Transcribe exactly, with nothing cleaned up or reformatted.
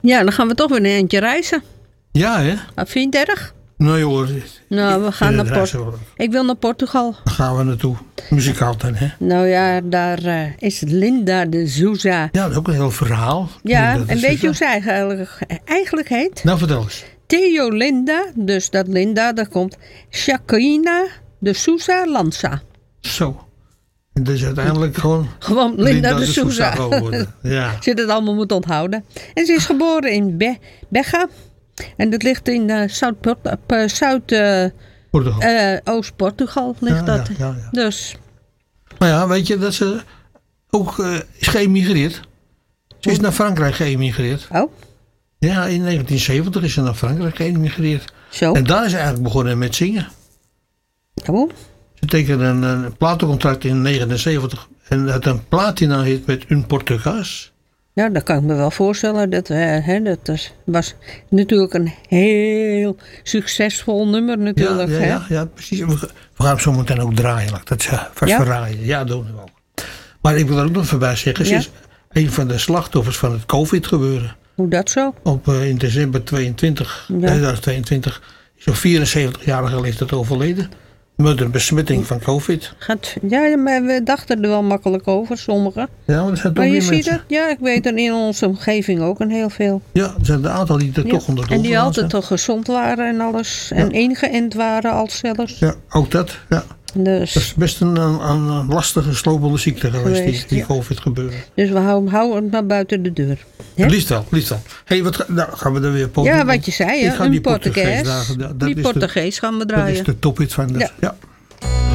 Ja, dan gaan we toch weer een eindje reizen. Ja, hè? Wat vind je het erg? Nee hoor. Nou, we gaan naar Portugal. Ik wil naar Portugal. Daar gaan we naartoe. Muzikaal dan, hè? Nou ja, daar uh, is Linda de Souza. Ja, dat is ook een heel verhaal. Ja, en weet je hoe ze eigenlijk, eigenlijk heet? Nou, vertel eens. Theo Linda, dus dat Linda, daar komt Jacqueline de Souza Lanza. Zo. En dat is uiteindelijk gewoon... Gewoon Linda, Linda de, de Souza. geworden. Ja. Ze het allemaal moeten onthouden. En ze is geboren in Be Bega. En dat ligt in uh, Zuid-Oost-Portugal. Uh, ligt ja, dat. Ja, ja, ja. Dus. Maar ja, weet je dat ze ook uh, is geëmigreerd. Ze is naar Frankrijk geëmigreerd. Oh. Ja, in negentien zeventig is ze naar Frankrijk geëmigreerd. Zo. En daar is ze eigenlijk begonnen met zingen. Oh. Ze tekende een, een platencontract in negenenzeventig. En dat een platina hit met Un Portugues. Ja, dat kan ik me wel voorstellen. Dat, uh, hè, dat was natuurlijk een heel succesvol nummer natuurlijk. Ja, ja, hè? ja, ja precies. We, we gaan hem zo meteen ook draaien. Dat is vast ja? verraaien. Ja, doen we ook. Maar ik wil er ook nog voorbij zeggen. Ze ja? is een van de slachtoffers van het COVID gebeuren. Hoe dat zo? Op, uh, in december tweeëntwintig, ja. tweeduizend tweeëntwintig is op vierenzeventigjarige leeftijd overleden. Met een besmetting van COVID. Gaat, ja, maar we dachten er wel makkelijk over, sommigen. Ja, maar er zijn toch maar je ziet mensen. Het? Ja, ik weet er in onze omgeving ook een heel veel. Ja, er zijn een aantal die er ja. toch onder de En die altijd toch gezond waren en alles. Ja. En ingeënt waren als zelfs. Ja, ook dat. Ja. Dus. Dat is best een, een, een lastige, slopende ziekte geweest, geweest die, die ja. COVID gebeuren. Dus we houden, houden het maar buiten de deur. He? Liefst wel, liefst wel. Hé, wat nou, gaan we er weer poten? Ja, wat je zei, hè? Een Portugees. Portugees die Portugees gaan we draaien. Dat is de tophit van de... Ja. ja.